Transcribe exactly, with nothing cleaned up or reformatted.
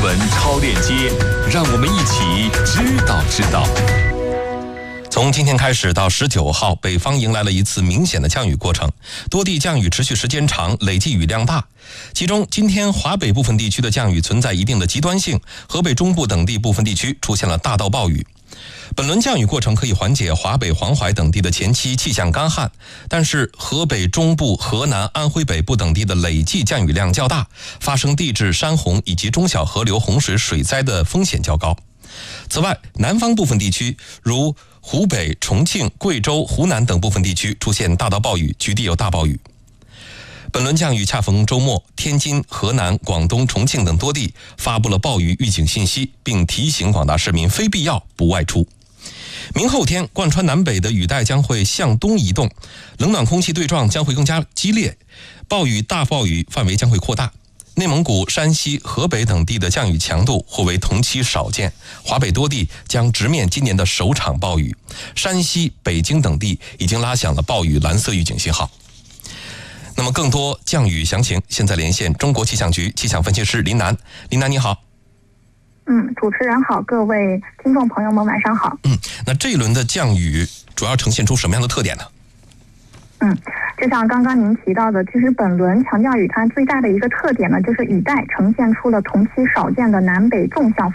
闻超链接，让我们一起知道知道。 从今天开始到十九号，北方迎来了一次明显的降雨过程，多地降雨持续时间长，累计雨量大。其中，今天华北部分地区的降雨存在一定的极端性，河北中部等地部分地区出现了大到暴雨。本轮降雨过程可以缓解华北、黄淮等地的前期气象干旱，但是河北中部、河南、安徽北部等地的累计降雨量较大，发生地质、山洪以及中小河流洪水水灾的风险较高。此外，南方部分地区如湖北、重庆、贵州、湖南等部分地区出现大到暴雨，局地有大暴雨。本轮降雨恰逢周末，天津、河南、广东、重庆等多地发布了暴雨预警信息，并提醒广大市民非必要不外出。明后天，贯穿南北的雨带将会向东移动，冷暖空气对撞将会更加激烈，暴雨、大暴雨范围将会扩大。内蒙古、山西、河北等地的降雨强度或为同期少见，华北多地将直面今年的首场暴雨，山西、北京等地已经拉响了暴雨蓝色预警信号。那么更多降雨详情，现在连线中国气象局气象分析师林楠。林楠你好。 嗯，主持人好，各位听众朋友们晚上好。 嗯，那这一轮的降雨主要呈现出什么样的特点呢？ 嗯，就像刚刚您提到的，其实本轮强降雨它最大的一个特点呢，就是雨带呈现出了同期少见的南北纵向